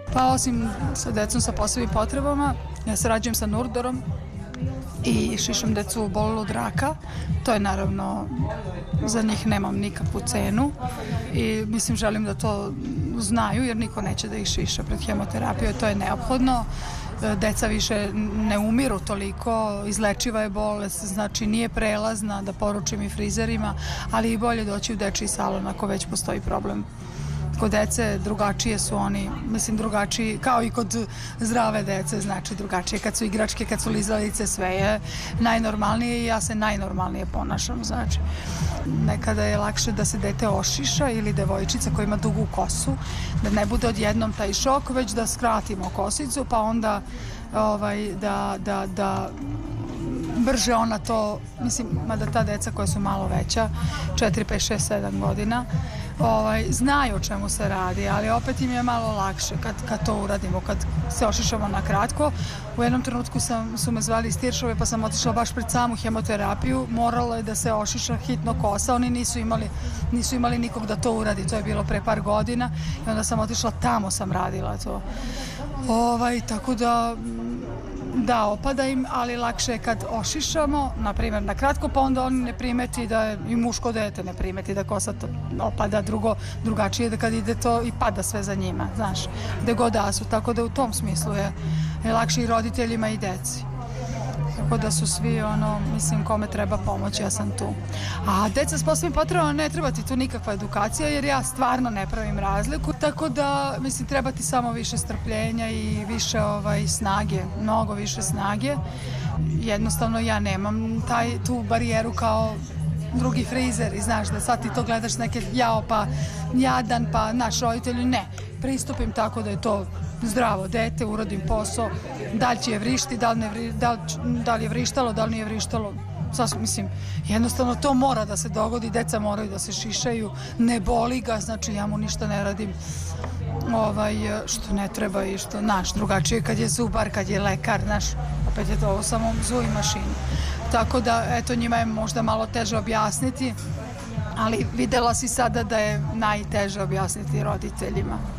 Pa osim sa decom sa posebnim potrebama, ja sarađujem sa Nurdorom i šišam decu obolelu od raka. To je naravno, za njih nemam nikakvu cenu i mislim želim da to znaju jer niko neće da ih šiša pred hemoterapijom, to je neophodno. Deca više ne umiru toliko, izlečiva je bolest, znači nije prelazna, da poručim i frizerima, ali i bolje doći u dečiji salon ako već postoji problem. Kod dece drugačije su oni, mislim drugačiji, kao i kod zdrave dece, znači drugačije. Kad su igračke, kad su lizalice, sve je najnormalnije i ja se najnormalnije ponašam, znači. Nekada je lakše da se dete ošiša ili devojčica koja ima dugu kosu, da ne bude odjednom taj šok, već da skratimo kosicu, pa onda da brže ona to, mislim, mada ta deca koja su malo veća, 4, 5, 6, 7 godina, znaju o čemu se radi, ali opet im je malo lakše kad to uradimo, kad se ošišamo na kratko. U jednom trenutku su me zvali iz Tiršove pa sam otišla baš pred samu hemoterapiju, moralo je da se ošiša hitno kosa, oni nisu imali nikog da to uradi, to je bilo pre par godina i onda sam otišla, tamo sam radila to. Tako da, opada im, ali lakše je kad ošišamo, na primjer na kratko, pa onda on ne primeti da i muško dete ne primeti da kosa opada, drugačije da kad ide to i pada sve za njima, znaš, gde god da su, tako da u tom smislu je lakše i roditeljima i deci. Tako da su svi, mislim, kome treba pomoć, ja sam tu. A deca s posebnim potrebama ne treba ti tu nikakva edukacija, jer ja stvarno ne pravim razliku. Tako da, mislim, treba ti samo više strpljenja i više snage, mnogo više snage. Jednostavno, ja nemam tu barijeru kao drugi frizeri, znaš, da sad ti to gledaš neke jao pa jadan, pa naš roditelj, ne. Pristupim tako da je to zdravo dete, uradim posao, da li će je vrišti, da li je vrištalo, da li nije vrištalo. Mislim, jednostavno to mora da se dogodi, deca moraju da se šišaju, ne boli ga, znači ja mu ništa ne radim što ne treba i što, znaš, drugačije kad je zubar, kad je lekar, znaš, opet je to ovo samo zuj mašini. Tako da, eto, njima je možda malo teže objasniti, ali videla si sada da je najteže objasniti roditeljima.